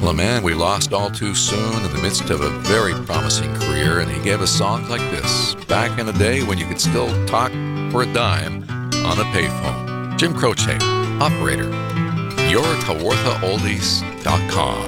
Well, a man we lost all too soon in the midst of a very promising career, and he gave us songs like this back in the day when you could still talk for a dime on a payphone. Jim Croce, operator, yourkawarthaoldies.com.